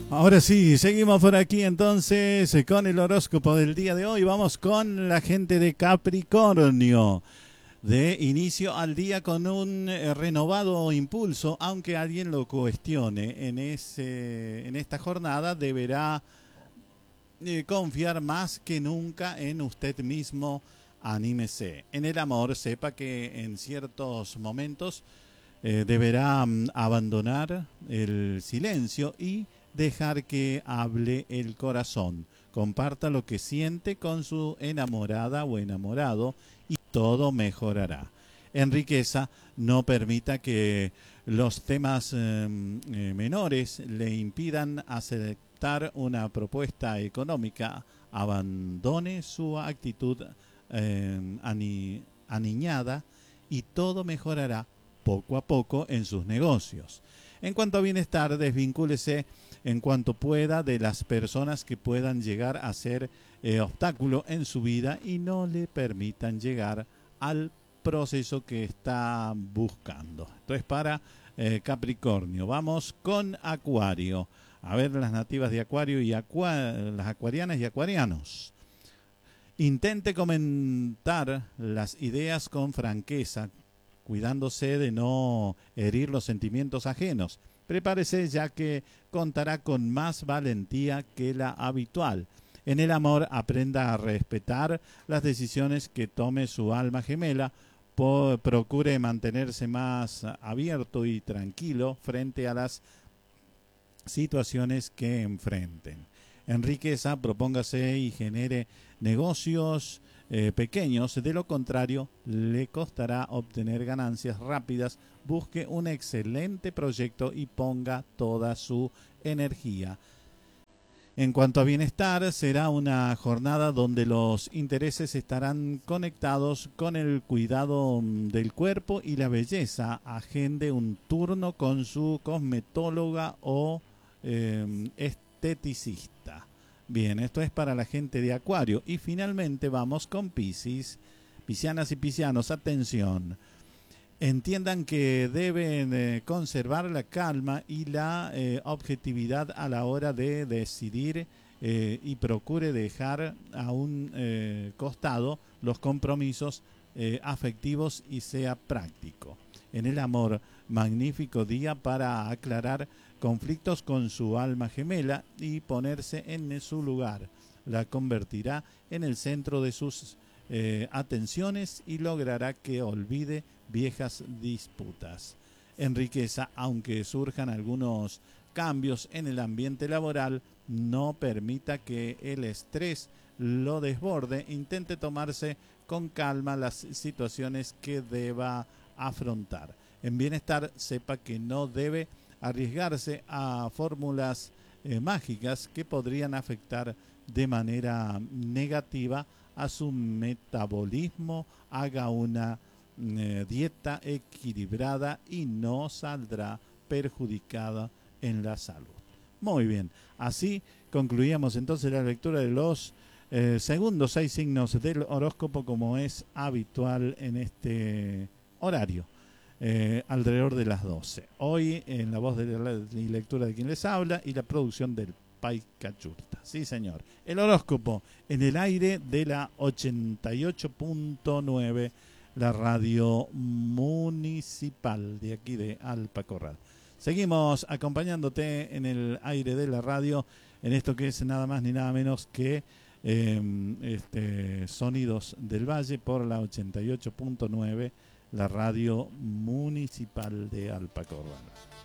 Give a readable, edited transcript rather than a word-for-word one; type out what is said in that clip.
Ahora sí, seguimos por aquí entonces con el horóscopo del día de hoy. Vamos con la gente de Capricornio. De inicio al día con un renovado impulso, aunque alguien lo cuestione. En esta jornada deberá confiar más que nunca en usted mismo. Anímese. En el amor, sepa que en ciertos momentos deberá abandonar el silencio y dejar que hable el corazón. Comparta lo que siente con su enamorada o enamorado y todo mejorará. En riqueza, no permita que los temas menores le impidan aceptar una propuesta económica. Abandone su actitud aniñada y todo mejorará poco a poco en sus negocios. En cuanto a bienestar, desvincúlese en cuanto pueda de las personas que puedan llegar a ser obstáculo en su vida y no le permitan llegar al proceso que está buscando. Esto es para Capricornio. Vamos con Acuario. A ver las nativas de Acuario y las acuarianas y acuarianos. Intente comentar las ideas con franqueza, cuidándose de no herir los sentimientos ajenos. Prepárese ya que contará con más valentía que la habitual. En el amor, aprenda a respetar las decisiones que tome su alma gemela. Procure mantenerse más abierto y tranquilo frente a las situaciones que enfrenten. En riqueza, propóngase y genere negocios pequeños, de lo contrario le costará obtener ganancias rápidas. Busque un excelente proyecto y ponga toda su energía. En cuanto a bienestar, será una jornada donde los intereses estarán conectados con el cuidado del cuerpo y la belleza. Agende un turno con su cosmetóloga o esteticista. Bien, esto es para la gente de Acuario. Y finalmente vamos con Piscis. Piscianas y piscianos, atención. Entiendan que deben conservar la calma y la objetividad a la hora de decidir y procure dejar a un costado los compromisos afectivos y sea práctico. En el amor, magnífico día para aclarar conflictos con su alma gemela y ponerse en su lugar. La convertirá en el centro de sus atenciones y logrará que olvide viejas disputas. En riqueza, aunque surjan algunos cambios en el ambiente laboral, no permita que el estrés lo desborde. Intente tomarse con calma las situaciones que deba afrontar. En bienestar, sepa que no debe arriesgarse a fórmulas mágicas que podrían afectar de manera negativa a su metabolismo. Haga una dieta equilibrada y no saldrá perjudicada en la salud. Muy bien, así concluíamos entonces la lectura de los segundos 6 signos del horóscopo, como es habitual en este horario, alrededor de las 12. Hoy en la voz de la lectura de quien les habla y la producción del Pai Cachurta. Sí, señor. El horóscopo en el aire de la 88.9, la radio municipal de aquí de Alpacorral. Seguimos acompañándote en el aire de la radio en esto que es nada más ni nada menos que Sonidos del Valle por la 88.9, la radio municipal de Alpacorral.